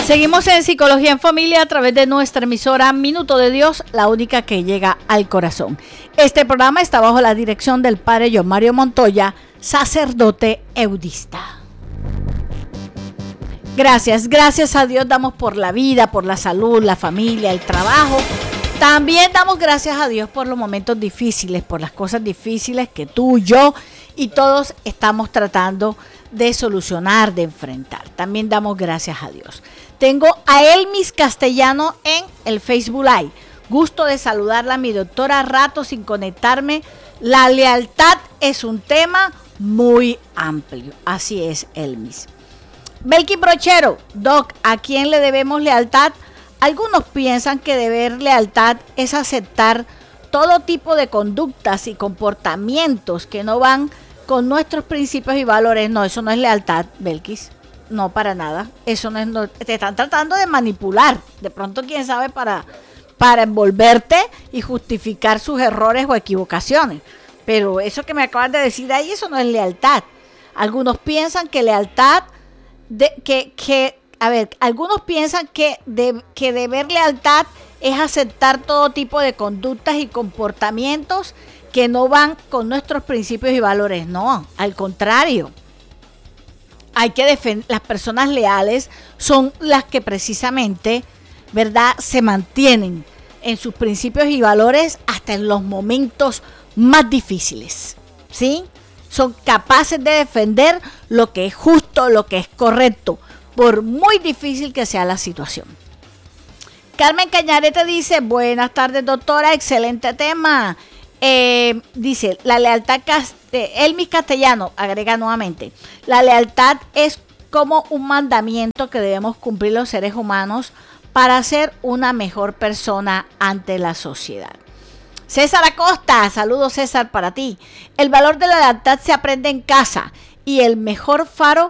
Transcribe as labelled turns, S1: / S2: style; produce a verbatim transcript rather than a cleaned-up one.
S1: Seguimos en Psicología en Familia a través de nuestra emisora Minuto de Dios, la única que llega al corazón. Este programa está bajo la dirección del padre John Mario Montoya, sacerdote eudista. Gracias, gracias a Dios damos por la vida, por la salud, la familia, el trabajo. También damos gracias a Dios por los momentos difíciles, por las cosas difíciles que tú, yo y todos estamos tratando de solucionar, de enfrentar. También damos gracias a Dios. Tengo a Elmis Castellano en el Facebook Live. Gusto de saludarla, mi doctora, rato sin conectarme. La lealtad es un tema muy amplio. Así es, Elmis. Belki Brochero, Doc, ¿a quién le debemos lealtad? Algunos piensan que deber lealtad es aceptar todo tipo de conductas y comportamientos que no van con nuestros principios y valores. No, eso no es lealtad, Belkis. No, para nada. Eso no es, no, te están tratando de manipular. De pronto, quién sabe, para, para envolverte y justificar sus errores o equivocaciones. Pero eso que me acabas de decir ahí, eso no es lealtad. Algunos piensan que lealtad, de, que, que, a ver, algunos piensan que, de, que deber lealtad es aceptar todo tipo de conductas y comportamientos que no van con nuestros principios y valores. No, al contrario. Hay que defender, las personas leales son las que precisamente, ¿verdad?, se mantienen en sus principios y valores hasta en los momentos más difíciles, ¿sí? Son capaces de defender lo que es justo, lo que es correcto, por muy difícil que sea la situación. Carmen Cañarete dice, buenas tardes, doctora, excelente tema. Eh, dice, la lealtad, Elmis Castellano agrega nuevamente, la lealtad es como un mandamiento que debemos cumplir los seres humanos para ser una mejor persona ante la sociedad. César Acosta, saludos César para ti. El valor de la lealtad se aprende en casa y el mejor faro